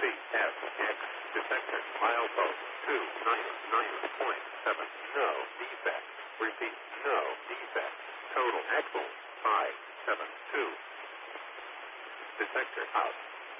CFX. Detector. Milepost 299.7. No defect. Repeat. No defect. Total axle 572. Detector out.